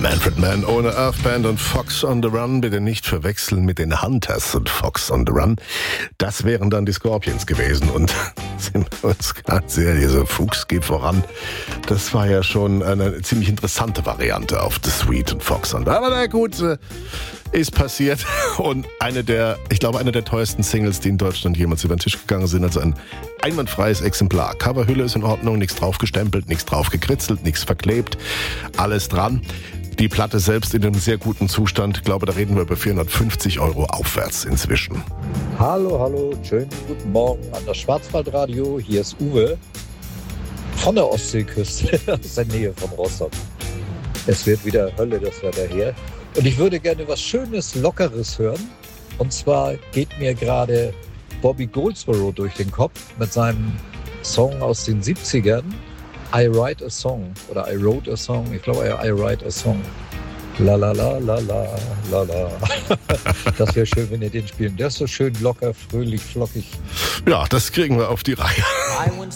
Manfred Mann ohne Earth Band und Fox on the Run. Bitte nicht verwechseln mit den Hunters und Fox on the Run. Das wären dann die Scorpions gewesen. Und sind wir uns ganz ehrlich, dieser Fuchs geht voran. Das war ja schon eine ziemlich interessante Variante auf The Sweet und Fox on the Run. Aber na gut, ist passiert. Und eine der teuersten Singles, die in Deutschland jemals über den Tisch gegangen sind. Also ein einwandfreies Exemplar. Coverhülle ist in Ordnung, nichts drauf gestempelt, nichts drauf gekritzelt, nichts verklebt. Alles dran. Die Platte selbst in einem sehr guten Zustand. Ich glaube, da reden wir über 450 € aufwärts inzwischen. Hallo, schönen guten Morgen an das Schwarzwaldradio. Hier ist Uwe von der Ostseeküste, aus der Nähe von Rostock. Es wird wieder Hölle, das Wetter hier. Und ich würde gerne was Schönes, Lockeres hören. Und zwar geht mir gerade Bobby Goldsboro durch den Kopf mit seinem Song aus den 70ern. I Write a Song oder I Wrote a Song. Ich glaube, I Write a Song. La la la la la la la. Das wäre schön, wenn ihr den spielen. Der ist so schön locker, fröhlich, flockig. Ja, das kriegen wir auf die Reihe.